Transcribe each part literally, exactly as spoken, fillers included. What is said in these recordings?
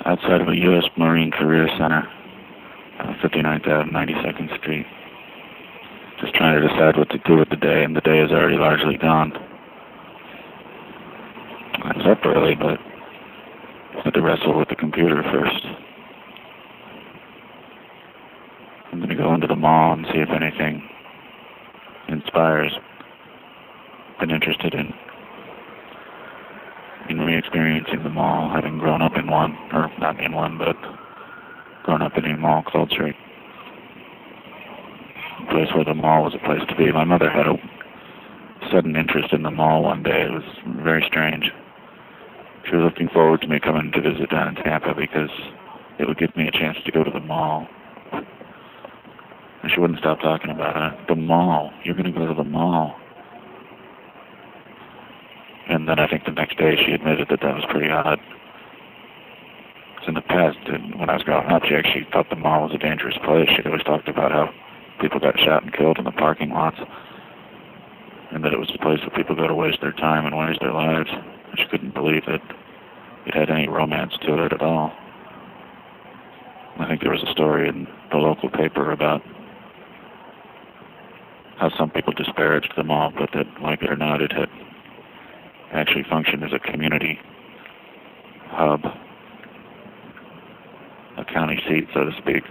outside of a U S Marine Career Center, uh, fifty-ninth Avenue, ninety-second Street. Just trying to decide what to do with the day, and the day is already largely gone. I was up early, but I had to wrestle with the computer first. I'm going to go into the mall and see if anything inspires. Been interested in in re-experiencing the mall, having grown up in one, or not in one, but grown up in a mall culture. A place where the mall was a place to be. My mother had a sudden interest in the mall one day. It was very strange. She was looking forward to me coming to visit down in Tampa because it would give me a chance to go to the mall. And she wouldn't stop talking about it. The mall. You're going to go to the mall. And then I think the next day she admitted that that was pretty odd. Because in the past, when I was growing up, she actually thought the mall was a dangerous place. She'd always talked about how people got shot and killed in the parking lots. And that it was a place where people go to waste their time and waste their lives. And she couldn't believe that it had any romance to it at all. I think there was a story in the local paper about how some people disparaged the mall, but that, like it or not, it had actually functioned as a community hub, a county seat, so to speak.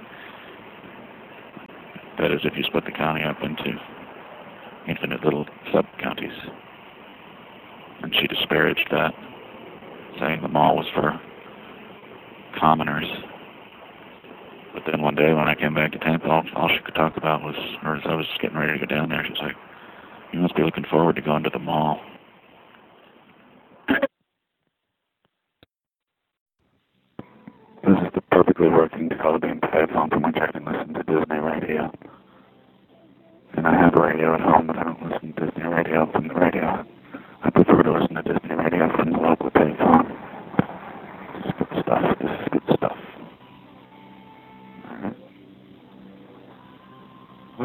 That is, if you split the county up into infinite little sub-counties. And she disparaged that, saying the mall was for commoners. But then one day when I came back to Tampa, all, all she could talk about was, or as I was getting ready to go down there, she was like, "You must be looking forward to going to the mall." This is the perfectly working telebeam payphone from which I can listen to Disney radio. And I have a radio at home, but I don't listen to Disney radio from the radio. I prefer to listen to Disney radio from the local payphone. This is good stuff. This is good stuff. Alright. I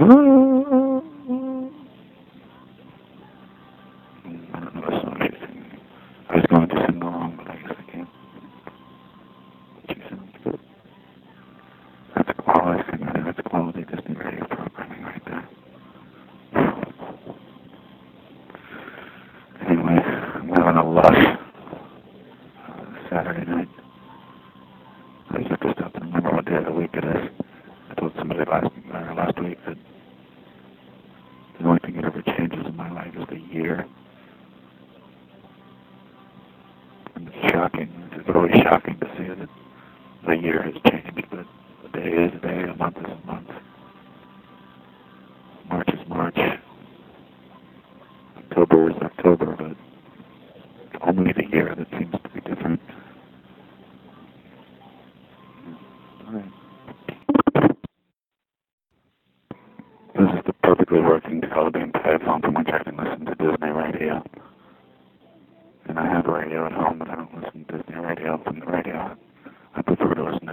don't know the song anything. I was going to sing along, but I guess I can't. She sounds good. That's quality singing. That's quality Disney radio programming right there. Anyway, I'm having a lush uh, Saturday night. I just looked this up and remember what day of the week it is. I told somebody last uh, last week that the only thing that ever changes in my life is the year. And it's shocking. It's really shocking to see that the year has changed, but a day is a day, a month is a month. March is March. October is October, but it's only the year that seems to be different. Alright. This is the perfectly working telebeam payphone from which I can listen to Disney radio. And I have a radio at home, but I don't listen to Disney radio from the radio. I prefer to listen to